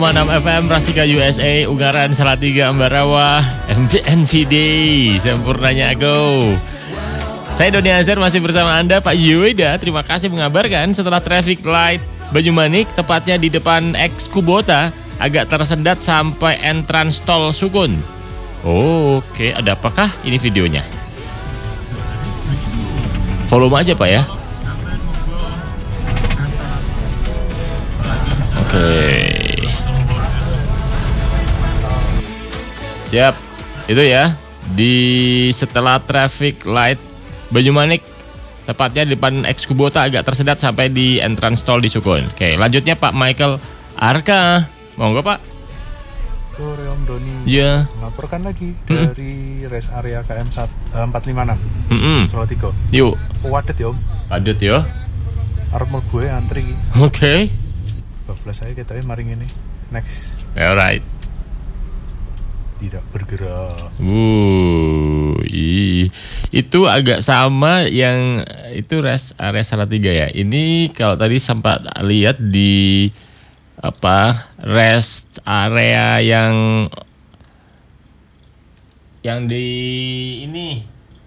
6 FM Rasika USA Ungaran Salatiga Ambarawa NVD sempurnanya go. Saya Doni Azhar masih bersama Anda Pak Yueda. Terima kasih mengabarkan setelah traffic light Banyumanik tepatnya di depan Ex Kubota agak tersendat sampai entrance tol Sukun. Oke, ada apakah ini videonya? Volume aja Pak ya. Oke. Siap, itu ya. Di setelah traffic light Banyumanik tepatnya di depan Ex Kubota agak tersendat sampai di entrance tol di Sukun. Oke, lanjutnya Pak Michael Arka. Monggo Pak. Sore Om Doni. Iya. Melaporkan lagi dari rest area KM 456. Salatiga. Yuk. Padet ya Om. Padet ya. Arep mlebu antri iki. Oke. 12 saya ketoke mari ngene. Next. Alright. Tidak bergerak. Itu agak sama yang itu rest area Salatiga ya. Ini kalau tadi sempat lihat di rest area yang di ini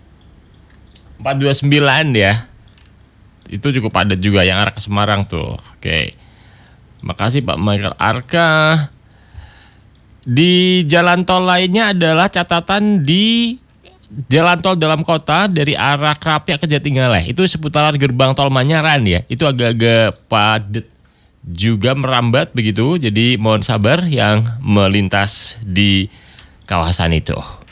429 ya. Itu cukup padat juga yang arah ke Semarang tuh. Oke. Makasih Pak Michael Arka. Di jalan tol lainnya adalah catatan di jalan tol dalam kota dari arah Krapyak ke Jatingaleh. Itu seputaran gerbang tol Manyaran ya. Itu agak-agak padat juga merambat begitu. Jadi mohon sabar yang melintas di kawasan itu.